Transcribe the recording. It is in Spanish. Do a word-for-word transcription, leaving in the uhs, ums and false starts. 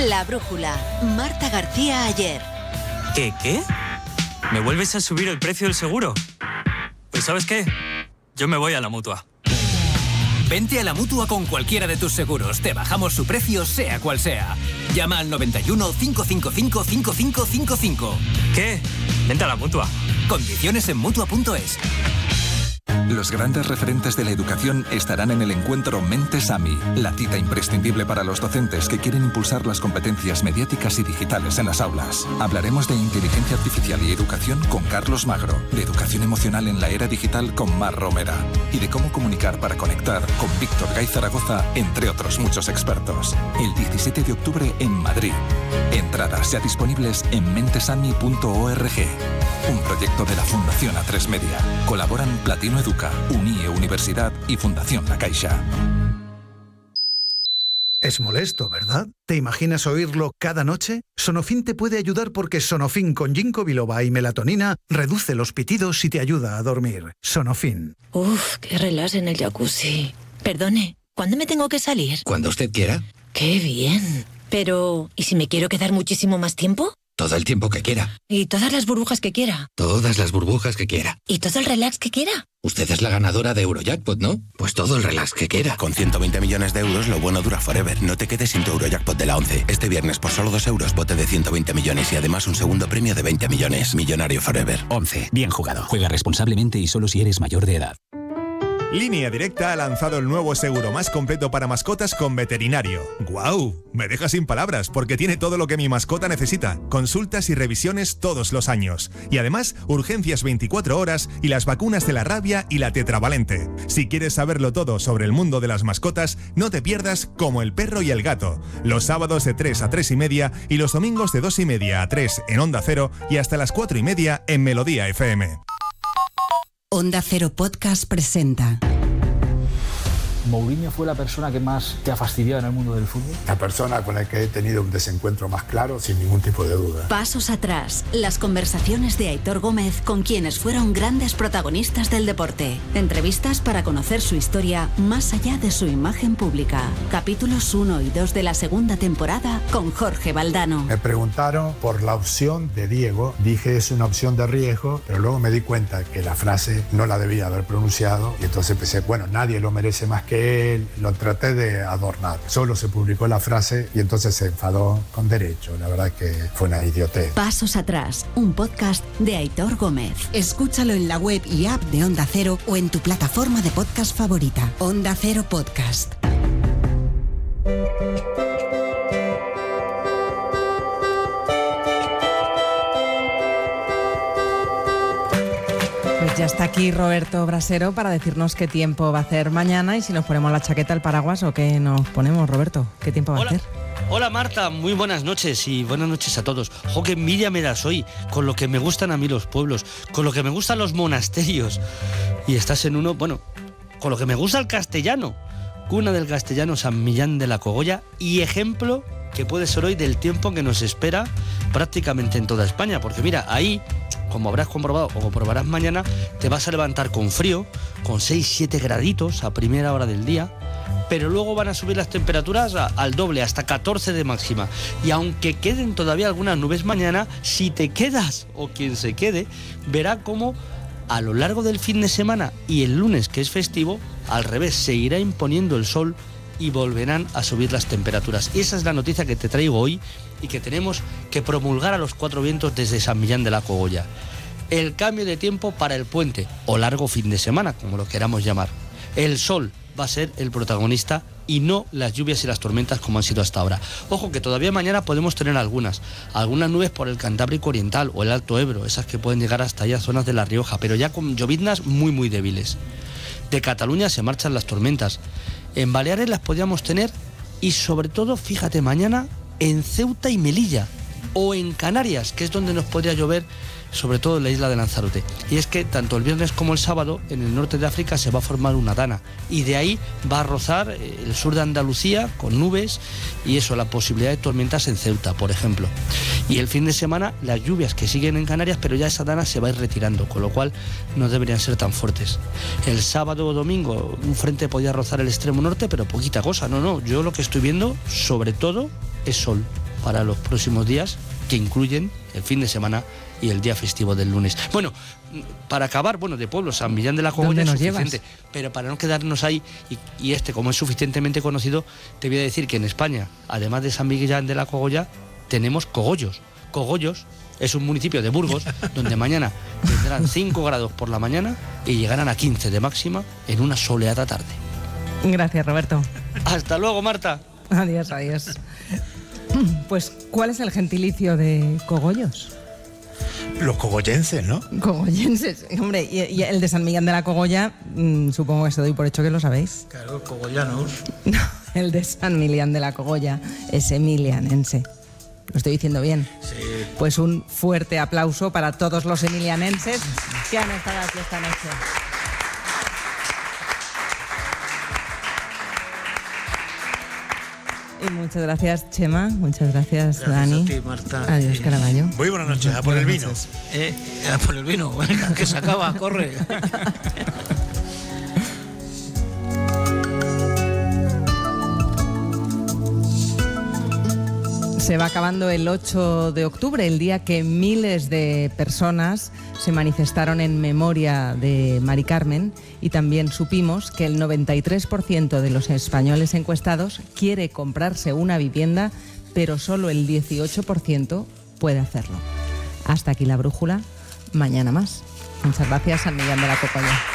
La Brújula, Marta García Ayer. ¿Qué, qué? ¿Me vuelves a subir el precio del seguro? Pues ¿sabes qué? Yo me voy a la Mutua. Vente a la Mutua con cualquiera de tus seguros. Te bajamos su precio, sea cual sea. Llama al noventa y uno, cinco cinco cinco, cinco cinco cinco cinco. ¿Qué? Vente a la Mutua. Condiciones en Mutua punto es. Los grandes referentes de la educación estarán en el encuentro Mentes A M I, la cita imprescindible para los docentes que quieren impulsar las competencias mediáticas y digitales en las aulas. Hablaremos de inteligencia artificial y educación con Carlos Magro, de educación emocional en la era digital con Mar Romera y de cómo comunicar para conectar con Víctor Gay Zaragoza, entre otros muchos expertos. El diecisiete de octubre en Madrid. Entradas ya disponibles en mentesami punto org. Un proyecto de la Fundación A tres Media. Colaboran Platino Educa, Unie Universidad y Fundación La Caixa. Es molesto, ¿verdad? ¿Te imaginas oírlo cada noche? Sonofin te puede ayudar porque Sonofin con ginkgo biloba y melatonina reduce los pitidos y te ayuda a dormir. Sonofin. Uf, qué relax en el jacuzzi. Perdone, ¿cuándo me tengo que salir? Cuando usted quiera. ¡Qué bien! Pero, ¿y si me quiero quedar muchísimo más tiempo? Todo el tiempo que quiera. ¿Y todas las burbujas que quiera? Todas las burbujas que quiera. ¿Y todo el relax que quiera? Usted es la ganadora de Eurojackpot, ¿no? Pues todo el relax que quiera. Con ciento veinte millones de euros, lo bueno dura forever. No te quedes sin tu Eurojackpot de la once. Este viernes, por solo dos euros, bote de ciento veinte millones y además un segundo premio de veinte millones. Millonario forever. once. Bien jugado. Juega responsablemente y solo si eres mayor de edad. Línea Directa ha lanzado el nuevo seguro más completo para mascotas con veterinario. ¡Guau! Me deja sin palabras porque tiene todo lo que mi mascota necesita. Consultas y revisiones todos los años. Y además, urgencias veinticuatro horas y las vacunas de la rabia y la tetravalente. Si quieres saberlo todo sobre el mundo de las mascotas, no te pierdas Como el perro y el gato. Los sábados de tres a tres y media y los domingos de dos y media a tres en Onda Cero y hasta las cuatro y media en Melodía F M. Onda Cero Podcast presenta. ¿Mourinho fue la persona que más te ha fastidiado en el mundo del fútbol? La persona con la que he tenido un desencuentro más claro, sin ningún tipo de duda. Pasos atrás, las conversaciones de Aitor Gómez con quienes fueron grandes protagonistas del deporte. Entrevistas para conocer su historia más allá de su imagen pública. Capítulos uno y dos de la segunda temporada con Jorge Valdano. Me preguntaron por la opción de Diego. Dije es una opción de riesgo, pero luego me di cuenta que la frase no la debía haber pronunciado y entonces pensé, bueno, nadie lo merece más que él, lo traté de adornar. Solo se publicó la frase y entonces se enfadó con derecho. La verdad que fue una idiotez. Pasos atrás, un podcast de Aitor Gómez. Escúchalo en la web y app de Onda Cero o en tu plataforma de podcast favorita. Onda Cero Podcast. Ya está aquí Roberto Brasero para decirnos qué tiempo va a hacer mañana y si nos ponemos la chaqueta, el paraguas o qué nos ponemos, Roberto. ¿Qué tiempo va Hola. a hacer? Hola Marta, muy buenas noches y buenas noches a todos. Jo, qué envidia me das hoy con lo que me gustan a mí los pueblos, con lo que me gustan los monasterios. Y estás en uno, bueno, con lo que me gusta el castellano. Cuna del castellano San Millán de la Cogolla y ejemplo que puede ser hoy del tiempo que nos espera prácticamente en toda España. Porque mira, ahí, como habrás comprobado o comprobarás mañana, te vas a levantar con frío, con seis siete graditos a primera hora del día, pero luego van a subir las temperaturas a, al doble, hasta catorce de máxima. Y aunque queden todavía algunas nubes mañana, si te quedas o quien se quede, verá cómo a lo largo del fin de semana y el lunes, que es festivo, al revés, se irá imponiendo el sol y volverán a subir las temperaturas. Y esa es la noticia que te traigo hoy y que tenemos que promulgar a los cuatro vientos desde San Millán de la Cogolla. El cambio de tiempo para el puente o largo fin de semana, como lo queramos llamar. El sol va a ser el protagonista y no las lluvias y las tormentas como han sido hasta ahora. Ojo que todavía mañana podemos tener algunas, algunas nubes por el Cantábrico Oriental o el Alto Ebro, esas que pueden llegar hasta allá zonas de La Rioja, pero ya con lloviznas muy muy débiles. De Cataluña se marchan las tormentas. En Baleares las podríamos tener y sobre todo, fíjate, mañana en Ceuta y Melilla o en Canarias, que es donde nos podría llover, sobre todo en la isla de Lanzarote. Y es que tanto el viernes como el sábado en el norte de África se va a formar una dana y de ahí va a rozar el sur de Andalucía con nubes y eso, la posibilidad de tormentas en Ceuta, por ejemplo. Y el fin de semana las lluvias que siguen en Canarias, pero ya esa dana se va a ir retirando, con lo cual no deberían ser tan fuertes. El sábado o domingo un frente podía rozar el extremo norte, pero poquita cosa, no, no, yo lo que estoy viendo sobre todo es sol. para los próximos días, que incluyen el fin de semana y el día festivo del lunes. Bueno, para acabar, bueno, de pueblo, San Millán de la Cogolla es suficiente, pero para no quedarnos ahí, y, y este, como es suficientemente conocido, te voy a decir que en España, además de San Millán de la Cogolla, tenemos Cogollos. Cogollos es un municipio de Burgos donde mañana tendrán cinco grados por la mañana y llegarán a quince de máxima en una soleada tarde. Gracias, Roberto. Hasta luego, Marta. Adiós, adiós. Pues, ¿cuál es el gentilicio de Cogollos? Los cogollenses, ¿no? Cogollenses, hombre, y, y el de San Millán de la Cogolla, mmm, supongo que se doy por hecho que lo sabéis. Claro, cogollanos. No, el de San Millán de la Cogolla es emilianense. ¿Lo estoy diciendo bien? Sí. Pues un fuerte aplauso para todos los emilianenses que han estado aquí esta noche. Y muchas gracias, Chema. Muchas gracias, Gracias Dani. a ti, Marta. Adiós, Caraballo. Muy buenas noches, a por el vino. Eh, a por el vino, venga, que se acaba, corre. Se va acabando el ocho de octubre, el día que miles de personas se manifestaron en memoria de Mari Carmen, y también supimos que el noventa y tres por ciento de los españoles encuestados quiere comprarse una vivienda, pero solo el dieciocho por ciento puede hacerlo. Hasta aquí la brújula, mañana más. Muchas gracias, San Millán de la Cogolla.